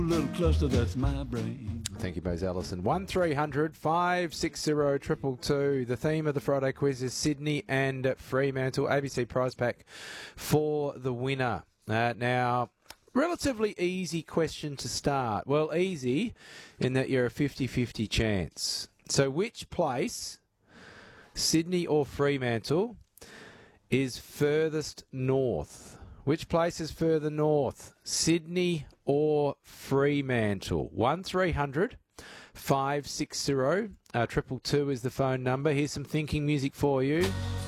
little cluster, that's my brain. Thank you, Bose Allison. 1300 560 222. The theme of the Friday quiz is Sydney and Fremantle. ABC prize pack for the winner. Now, relatively easy question to start. Well, easy in that you're a 50-50 chance. So which place, Sydney or Fremantle, is furthest north? Which place is further north, Sydney or Fremantle? 1300 560 222 is the phone number. Here's some thinking music for you.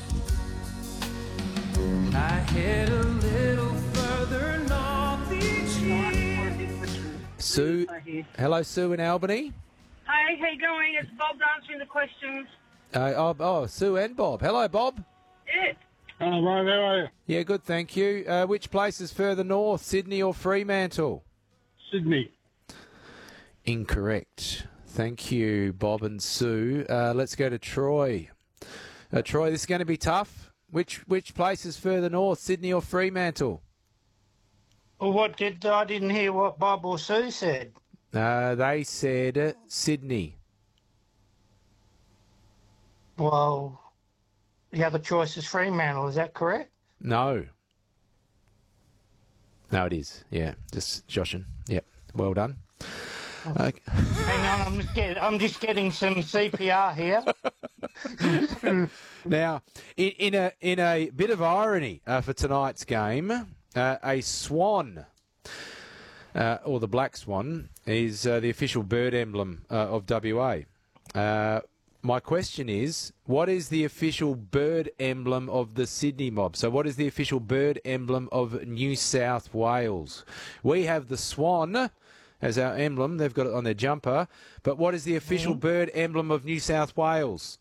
I head a little further north each year. Sue, hello, Sue in Albany. Hey, how you going? It's Bob answering the questions. Sue and Bob. Hello, Bob. Yeah. Oh, right, how are you? Yeah, good, thank you. Which place is further north, Sydney or Fremantle? Sydney. Incorrect. Thank you, Bob and Sue. Let's go to Troy. Troy, this is going to be tough. Which place is further north, Sydney or Fremantle? Well, I didn't hear what Bob or Sue said. They said Sydney. Well, the other choice is Fremantle, is that correct? No. No, it is. Yeah, just joshing. Yep, well done. Okay. Hang on, I'm just getting some CPR here. Now, in a bit of irony for tonight's game, a swan, or the black swan, is the official bird emblem of WA. My question is, what is the official bird emblem of the Sydney Mob? So what is the official bird emblem of New South Wales? We have the swan as our emblem. They've got it on their jumper. But what is the official bird emblem of New South Wales?